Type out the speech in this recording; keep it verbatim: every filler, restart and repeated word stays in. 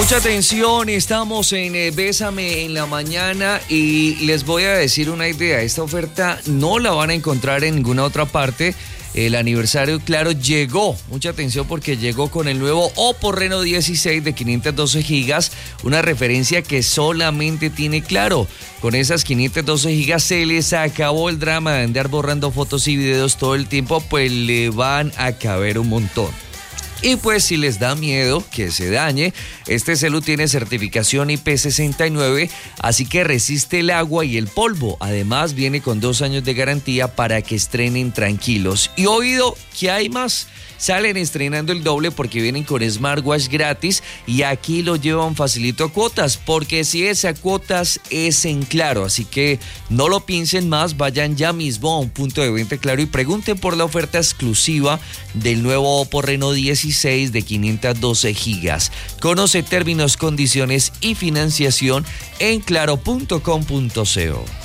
Mucha atención, estamos en eh, Bésame en la mañana y les voy a decir una idea. Esta oferta no la van a encontrar en ninguna otra parte. El aniversario, claro, llegó. Mucha atención porque llegó con el nuevo Oppo Reno dieciséis de quinientos doce gigas, una referencia que solamente tiene Claro. Con esas quinientos doce gigas se les acabó el drama de andar borrando fotos y videos todo el tiempo, pues le van a caber un montón. Y pues si les da miedo que se dañe, este celu tiene certificación I P sesenta y nueve, así que resiste el agua y el polvo. Además viene con dos años de garantía para que estrenen tranquilos. Y oído, ¿qué hay más? Salen estrenando el doble porque vienen con smartwatch gratis y aquí lo llevan facilito a cuotas, porque si es a cuotas es en Claro, así que no lo piensen más, vayan ya mismo a un punto de venta Claro y pregunten por la oferta exclusiva del nuevo Oppo Reno dieciséis de quinientos doce gigas. Conoce términos, condiciones y financiación en claro punto com punto co.